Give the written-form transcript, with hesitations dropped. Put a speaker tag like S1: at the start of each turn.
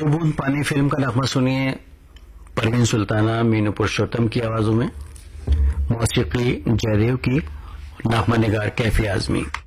S1: दो बूंद पानी फिल्म का नगमा सुनिए परवीन सुल्ताना, मीनू पुरुषोत्तम की आवाजों में, मौसीकी जयदेव की, नगमा निगार कैफी आजमी।